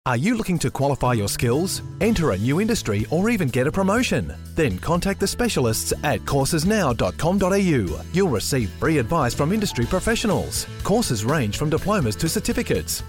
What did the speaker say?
Are you looking to qualify your skills, enter a new industry, or even get a promotion? Then contact the specialists at coursesnow.com.au. You'll receive free advice from industry professionals. Courses range from diplomas to certificates.